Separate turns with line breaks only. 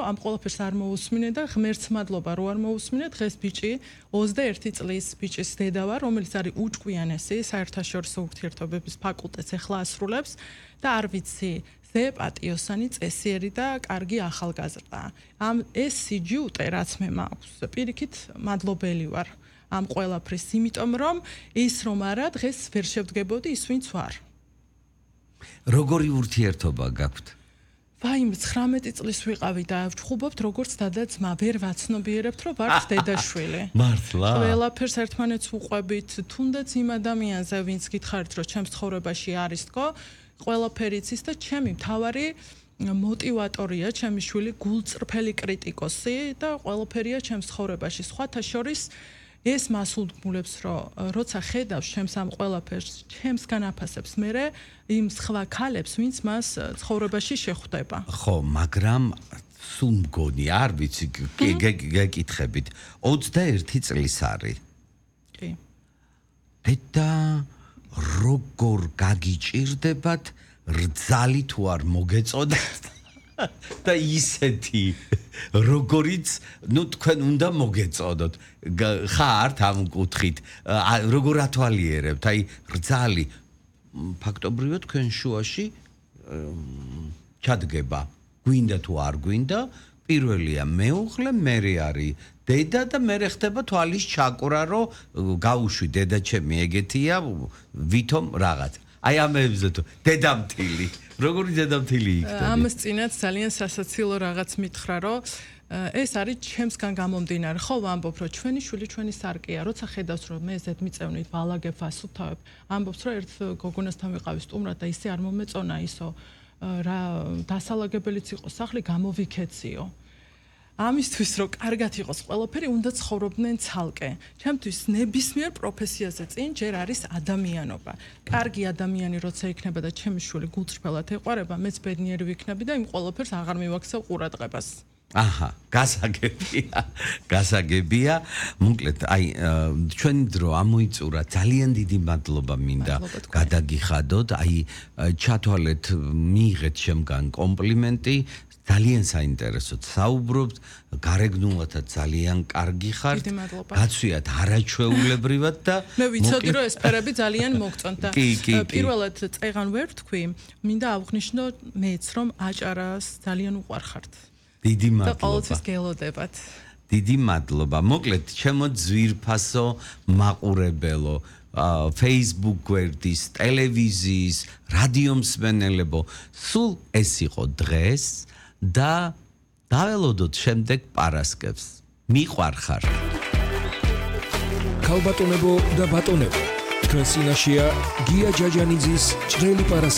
ამ ყველაფერს არ მოусმინე და ღმერთს მადლობა რომ არ მოусმინე. დღეს ბიჭი 21 წლის ბიჭის დედა ვარ, რომელიც არის უჭკვიანესი საერთაშორისო ურთიერთობების ფაკულტეტს ახლა ასრულებს და არ ვიცი ზე პატიოსანი წესიერი და კარგი ახალგაზრდა. ეს სიჯუტე რაც მე მაქვს, პირიქით მადლობელი ვარ ამ ყველაფრის, იმიტომ რომ ის რომ არა დღეს ვერ შევდგებოდი ის ვინც ვარ.
როგორი ურთიერთობა გაქვთ?
ვაიმე 19 წლის ვიყავი და ვჩხუბობთ როგორც დადა ძმა, ვერ ვაცნობიერებთ რომ ვართ დედაშვილი.
მართლა?
ყველაფერს ერთმანეთს უყვებით, თუნდაც იმ ადამიანზე ვინც გითხარით რომ ჩემს ცხოვრებაში არის თქო, ყველაფერი იცის და ჩემი მთავარი მოტივატორია ჩემი შვილი, გულწრფელი კრიტიკოსი და ყველაფერია ჩემს ცხოვრებაში. სხვათა შორის ეს მას უდმულებს, რომ როცა ხედავს ჩემს ამ ყველაფერს, ჩემს განაფასებს მერე იმ სხვა ქალებს, ვინც მას ცხოვრებაში შეხვდება.
ხო, მაგრამ სულ მგონი, არ ვიცი, გეკითხებით. 21 წლის არის.
კი.
და როგორ გაგიჭირდებათ რძალი თუ არ მოგეწოდათ? და ისეთი როგორიც თქვენ უნდა მოგეწოდოთ ხართ ამ კუთხით როგორ ათვალიერებთ აი რძალი ფაქტობრივად თქვენ შუაში ჩადგება გვინდა თუ არ გვინდა პირველია მეუღლე მერე არის დედა და მერე ხდება თვალის ჩაკვრა რომ გაუშვი დედა ჩემი ეგეთია ვითომ რაღაც აი ამებზე თუ დედამთილი როგორი დედამთილი იქნება?
ამას წინათ ძალიან სასაცილო რაღაც მითხრა, რომ ეს არის ჩემსგან გამომდინარე. ხო, ვამბობ, რომ ჩვენი შვილი ჩვენი სარკეა, როცა ხედავს, რომ მე ზედმიწევნით ვალაგებ, ვასუფთავებ, ამბობს, რომ ერთ გოგონასთან ვიყავი სტუმრად და ისე არ მომეწონა ისო, რა დასალაგებელიც იყო სახლი, გამოვიქეციო. ამისთვის რომ კარგად იყოს ყველაფერი, უნდა ცხოვრობდნენ ცალკე. ჩემთვის ნებისმიერ პროფესიაზე წინ ჯერ არის ადამიანობა. კარგი ადამიანი როცა იქნება და ჩემი შვილი გულწრფელად ეყვარება, მეც ბედნიერი ვიქნები და იმ ყველაფერს აღარ მივაქცევ ყურადღებას.
აჰა, გასაგებია. მოკლედ, აი, ჩვენი დრო ამოიწურა, ძალიან დიდი მადლობა მინდა გადაგიხადოთ, აი, ჩათვალეთ, მიიღეთ შემგან კომპლიმენტი. ძალიან საინტერესოდ საუბრობთ, გარეგნულათაც ძალიან კარგი ხართ. გაცვიათ არაჩვეულებრივად და
მე ვიცოდი რომ ეს სფერები ძალიან მოგწონთ და პირველად წეღან ვერ თქვი, მინდა აღვნიშნო მეც რომ აჭარას ძალიან უყვარხართ.
დიდი მადლობა.
და ყოველთვის გელოდებათ.
დიდი მადლობა. მოკლედ, ჩემო ძვირფასო მაყურებელო Facebook გვერდის, ტელევიზიის, რადიო მსმენელებო, სულ ეს იყო დღეს. და დაველოდოთ შემდეგ პარასკევს. მიყვარხარ.
ქალბატონებო და ბატონებო, თქვენ წინაშეა გია ჯაჯანიძის ჭრელი პარასკევი.